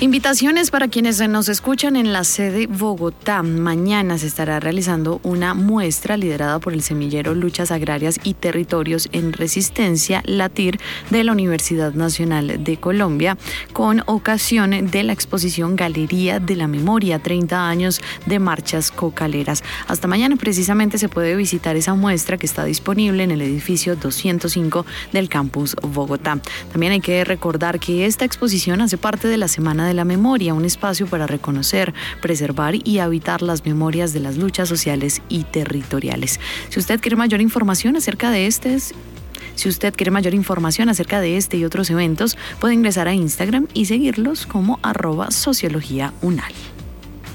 Invitaciones para quienes nos escuchan en la sede Bogotá. Mañana se estará realizando una muestra liderada por el semillero Luchas Agrarias y Territorios en Resistencia, LATIR, de la Universidad Nacional de Colombia, con ocasión de la exposición Galería de la Memoria, 30 años de marchas cocaleras. Hasta mañana precisamente se puede visitar esa muestra que está disponible en el edificio 205 del campus Bogotá. También hay que recordar que esta exposición hace parte de la Semana de la Memoria, un espacio para reconocer, preservar y habitar las memorias de las luchas sociales y territoriales. Si usted quiere mayor información acerca de este y otros eventos, puede ingresar a Instagram y seguirlos como @sociología UNAL.